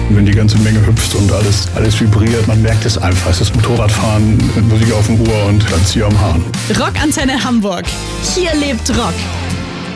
Wenn die ganze Menge hüpft und alles vibriert, man merkt es einfach. Es ist Motorradfahren mit Musik auf dem Ohr und dann Zieher am Hahn. Rockantenne Hamburg. Hier lebt Rock.